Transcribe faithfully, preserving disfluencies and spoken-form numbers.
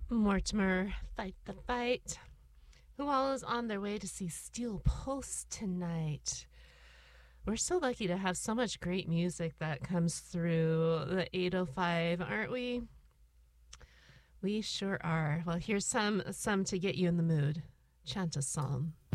Mortimer, fight the fight. Who all is on their way to see Steel Pulse tonight? We're so lucky to have so much great music that comes through the eight oh five, aren't we? We sure are. Well, here's some some to get you in the mood. Chant a psalm.